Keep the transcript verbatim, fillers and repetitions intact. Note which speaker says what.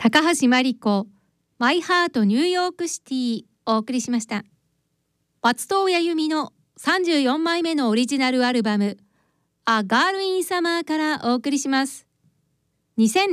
Speaker 1: 高橋真理子マイハートニューヨークシティお送りしました。松任谷由実のさんじゅうよんまいめのオリジナルアルバムA Girl in Summerからお送りします。にせん